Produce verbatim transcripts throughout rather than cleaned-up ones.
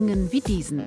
wie diesen.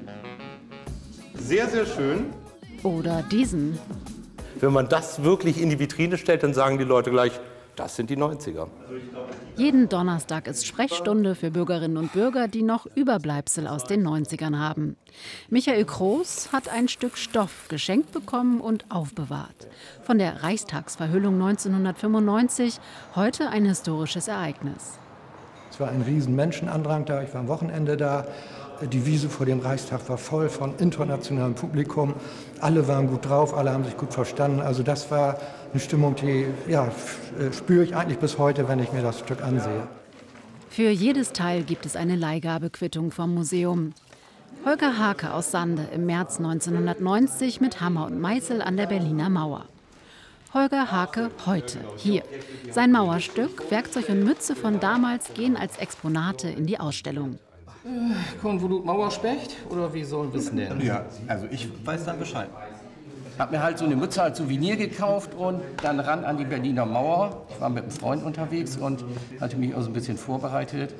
Sehr, sehr schön. Oder diesen. Wenn man das wirklich in die Vitrine stellt, dann sagen die Leute gleich, das sind die neunziger. Jeden Donnerstag ist Sprechstunde für Bürgerinnen und Bürger, die noch Überbleibsel aus den neunzigern haben. Michael Kroos hat ein Stück Stoff geschenkt bekommen und aufbewahrt. Von der Reichstagsverhüllung neunzehnhundertfünfundneunzig, heute ein historisches Ereignis. Es war ein riesen Menschenandrang da, ich war am Wochenende da. Die Wiese vor dem Reichstag war voll von internationalem Publikum. Alle waren gut drauf, alle haben sich gut verstanden. Also das war eine Stimmung, die ja, spüre ich eigentlich bis heute, wenn ich mir das Stück ansehe. Für jedes Teil gibt es eine Leihgabequittung vom Museum. Holger Hake aus Sande im März neunzehnhundertneunzig mit Hammer und Meißel an der Berliner Mauer. Holger Hake heute, hier. Sein Mauerstück, Werkzeug und Mütze von damals gehen als Exponate in die Ausstellung. Äh, Konvolut Mauerspecht oder wie sollen wir es nennen? Ja, also ich weiß dann Bescheid. Hab mir halt so eine Mütze als Souvenir gekauft und dann ran an die Berliner Mauer. Ich war mit einem Freund unterwegs und hatte mich also ein bisschen vorbereitet.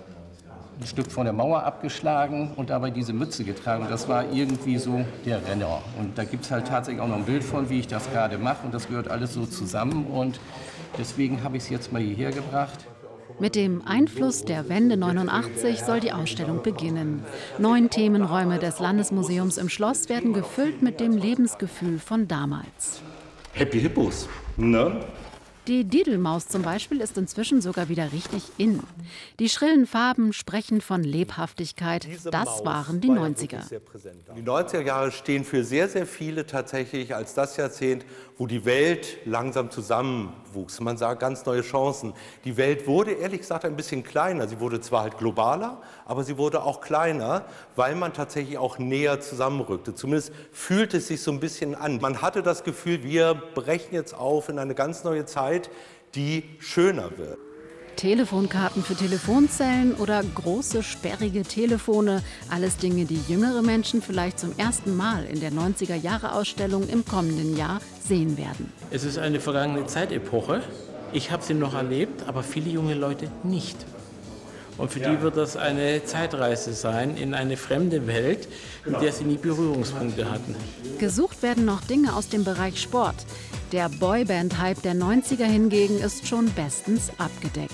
Ein Stück von der Mauer abgeschlagen und dabei diese Mütze getragen. Das war irgendwie so der Renner. Und da gibt es halt tatsächlich auch noch ein Bild von, wie ich das gerade mache. Und das gehört alles so zusammen. Und deswegen habe ich es jetzt mal hierher gebracht. Mit dem Einfluss der Wende neunundachtzig soll die Ausstellung beginnen. Neun Themenräume des Landesmuseums im Schloss werden gefüllt mit dem Lebensgefühl von damals. Happy Hippos, ne? Die Didelmaus zum Beispiel ist inzwischen sogar wieder richtig in. Die schrillen Farben sprechen von Lebhaftigkeit. Das waren die neunziger. Die neunziger Jahre stehen für sehr, sehr viele tatsächlich als das Jahrzehnt, wo die Welt langsam zusammenwuchs. Man sah ganz neue Chancen. Die Welt wurde ehrlich gesagt ein bisschen kleiner. Sie wurde zwar halt globaler, aber sie wurde auch kleiner, weil man tatsächlich auch näher zusammenrückte. Zumindest fühlte es sich so ein bisschen an. Man hatte das Gefühl, wir brechen jetzt auf in eine ganz neue Zeit, die schöner wird. Telefonkarten für Telefonzellen oder große, sperrige Telefone. Alles Dinge, die jüngere Menschen vielleicht zum ersten Mal in der neunziger-Jahre-Ausstellung im kommenden Jahr sehen werden. Es ist eine vergangene Zeitepoche. Ich habe sie noch erlebt, aber viele junge Leute nicht. Und für die wird das eine Zeitreise sein in eine fremde Welt, mit der sie nie Berührungspunkte hatten. Gesucht werden noch Dinge aus dem Bereich Sport. Der Boyband-Hype der neunziger hingegen ist schon bestens abgedeckt.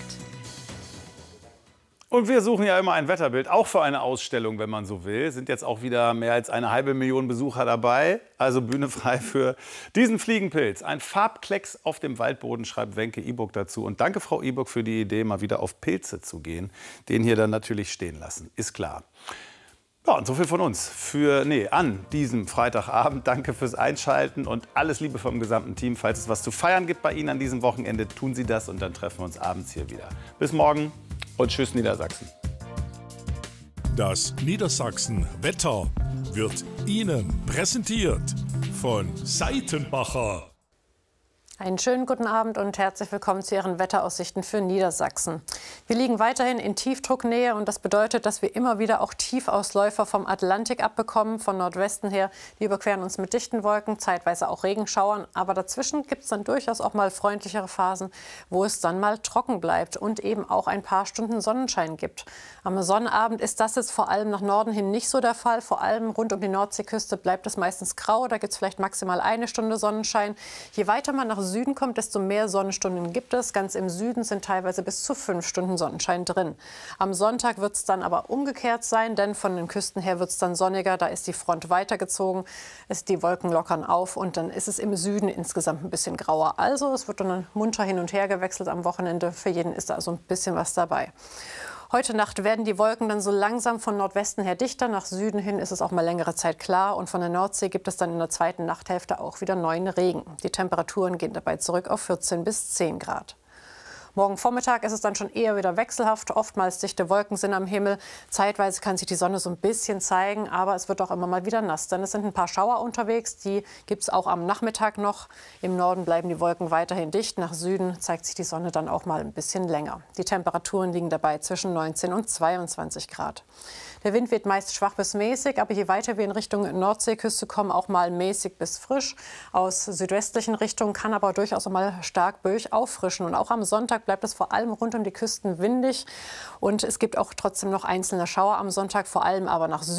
Und wir suchen ja immer ein Wetterbild, auch für eine Ausstellung, wenn man so will. Sind jetzt auch wieder mehr als eine halbe Million Besucher dabei. Also Bühne frei für diesen Fliegenpilz. Ein Farbklecks auf dem Waldboden, schreibt Wenke Iburg dazu. Und danke, Frau Iburg, für die Idee, mal wieder auf Pilze zu gehen. Den hier dann natürlich stehen lassen, ist klar. Ja, und so viel von uns für, nee, an diesem Freitagabend. Danke fürs Einschalten und alles Liebe vom gesamten Team. Falls es was zu feiern gibt bei Ihnen an diesem Wochenende, tun Sie das und dann treffen wir uns abends hier wieder. Bis morgen und tschüss Niedersachsen. Das Niedersachsen-Wetter wird Ihnen präsentiert von Seitenbacher. Einen schönen guten Abend und herzlich willkommen zu Ihren Wetteraussichten für Niedersachsen. Wir liegen weiterhin in Tiefdrucknähe und das bedeutet, dass wir immer wieder auch Tiefausläufer vom Atlantik abbekommen, von Nordwesten her. Die überqueren uns mit dichten Wolken, zeitweise auch Regenschauern. Aber dazwischen gibt es dann durchaus auch mal freundlichere Phasen, wo es dann mal trocken bleibt und eben auch ein paar Stunden Sonnenschein gibt. Am Sonnabend ist das jetzt vor allem nach Norden hin nicht so der Fall. Vor allem rund um die Nordseeküste bleibt es meistens grau. Da gibt es vielleicht maximal eine Stunde Sonnenschein. Je weiter man nach Süden kommt, desto mehr Sonnenstunden gibt es. Ganz im Süden sind teilweise bis zu fünf Stunden Sonnenschein drin. Am Sonntag wird es dann aber umgekehrt sein, denn von den Küsten her wird es dann sonniger. Da ist die Front weitergezogen, ist die Wolken lockern auf und dann ist es im Süden insgesamt ein bisschen grauer. Also es wird dann munter hin und her gewechselt am Wochenende. Für jeden ist da also ein bisschen was dabei. Heute Nacht werden die Wolken dann so langsam von Nordwesten her dichter. Nach Süden hin ist es auch mal längere Zeit klar. Und von der Nordsee gibt es dann in der zweiten Nachthälfte auch wieder neuen Regen. Die Temperaturen gehen dabei zurück auf vierzehn bis zehn Grad. Morgen Vormittag ist es dann schon eher wieder wechselhaft. Oftmals dichte Wolken sind am Himmel. Zeitweise kann sich die Sonne so ein bisschen zeigen, aber es wird auch immer mal wieder nass. Denn es sind ein paar Schauer unterwegs, die gibt es auch am Nachmittag noch. Im Norden bleiben die Wolken weiterhin dicht. Nach Süden zeigt sich die Sonne dann auch mal ein bisschen länger. Die Temperaturen liegen dabei zwischen neunzehn und zweiundzwanzig Grad. Der Wind weht meist schwach bis mäßig, aber je weiter wir in Richtung Nordseeküste kommen, auch mal mäßig bis frisch. Aus südwestlichen Richtungen kann aber durchaus auch mal stark böig auffrischen. Und auch am Sonntag bleibt es vor allem rund um die Küsten windig. Und es gibt auch trotzdem noch einzelne Schauer am Sonntag, vor allem aber nach Süden.